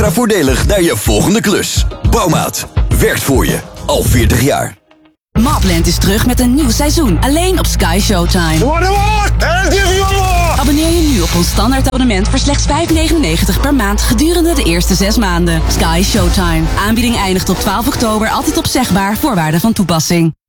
extra voordelig naar je volgende klus. Bouwmaat. Werkt voor je. Al 40 jaar. Mapland is terug met een nieuw seizoen. Alleen op Sky Showtime. Abonneer je nu op ons standaard abonnement voor slechts €5,99 per maand gedurende de eerste 6 maanden. Sky Showtime. Aanbieding eindigt op 12 oktober. Altijd opzegbaar. Voorwaarden van toepassing.